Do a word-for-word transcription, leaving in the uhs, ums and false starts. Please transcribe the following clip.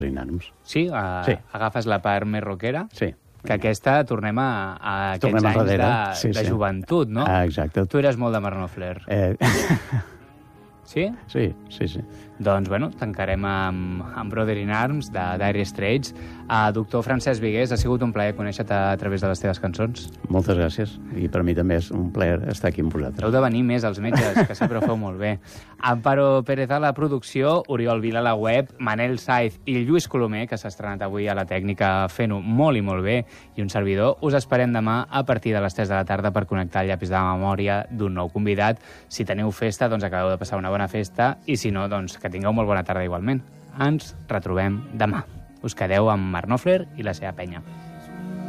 Brody-Narms. Sí? Uh, sí? Agafes la part més rockera? Sí. Que aquesta tornem a, a aquests tornem anys enrere. de, sí, de sí. joventut, no? Ah, exacte. Tu eres molt de Marnofler. Eh... Sí? Sí, sí, sí. Doncs, bueno, tancarem amb, amb Brody-Narms, de Dire Straits. Uh, doctor Francesc Vigués, ha sigut un plaer conèixer-te a través de les teves cançons. Moltes gràcies. I per mi també és un plaer estar aquí amb vosaltres. Heu de venir més, els metges, que sempre ho feu molt bé. Amparo Pérez a la producció, Oriol Vila a la web, Manel Saiz i Lluís Colomer, que s'ha estrenat avui a la tècnica fent-ho molt i molt bé, i un servidor. Us esperem demà a partir de les tres de la tarda per connectar el llapis de la memòria d'un nou convidat. Si teniu festa, doncs acabeu de passar una bona festa, i si no, doncs que tingueu molt bona tarda igualment. Ens retrobem demà. Us quedeu amb Marnofler i la seva penya.